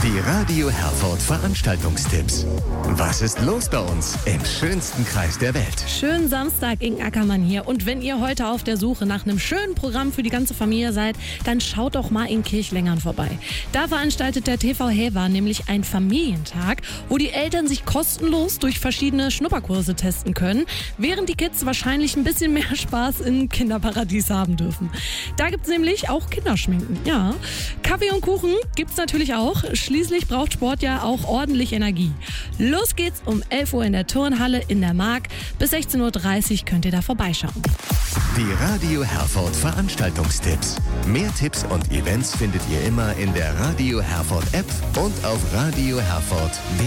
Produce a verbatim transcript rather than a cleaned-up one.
Die Radio Herford Veranstaltungstipps. Was ist los bei uns im schönsten Kreis der Welt? Schönen Samstag, Inken Ackermann hier. Und wenn ihr heute auf der Suche nach einem schönen Programm für die ganze Familie seid, dann schaut doch mal in Kirchlengern vorbei. Da veranstaltet der T V Helva nämlich einen Familientag, wo die Eltern sich kostenlos durch verschiedene Schnupperkurse testen können, während die Kids wahrscheinlich ein bisschen mehr Spaß im Kinderparadies haben dürfen. Da gibt's nämlich auch Kinderschminken, ja. Kaffee und Kuchen gibt's natürlich auch. Schließlich braucht Sport ja auch ordentlich Energie. Los geht's um elf Uhr in der Turnhalle in der Mark. Bis sechzehn Uhr dreißig könnt ihr da vorbeischauen. Die Radio Herford Veranstaltungstipps. Mehr Tipps und Events findet ihr immer in der Radio Herford App und auf radio herford punkt de.